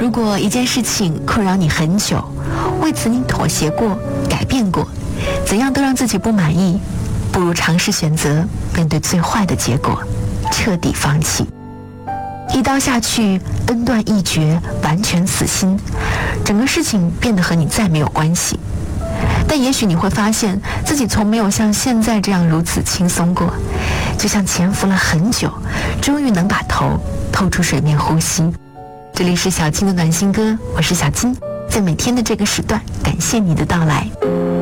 如果一件事情困扰你很久，为此你妥协过、改变过，怎样都让自己不满意，不如尝试选择面对最坏的结果，彻底放弃。一刀下去，恩断义绝，完全死心，整个事情变得和你再没有关系。但也许你会发现自己从没有像现在这样如此轻松过，就像潜伏了很久，终于能把头透出水面呼吸。这里是小金的暖心歌，我是小金，在每天的这个时段，感谢你的到来。